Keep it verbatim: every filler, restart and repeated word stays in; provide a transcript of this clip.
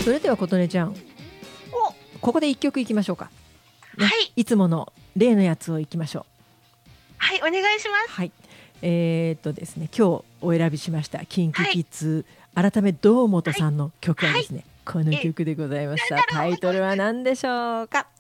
それでは琴音ちゃん、 お、 ここで一曲いきましょうか、ね、 はい、 いつもの例のやつをいきましょう。 はい、お願いします。 はい、えー、っとですね今日お選びしましたキンキはい、 キッズ、改め堂本はい、 さんの曲ははい、 ですね、このえ、 曲でございました。 なんだろう、 タイトルは何でしょうか？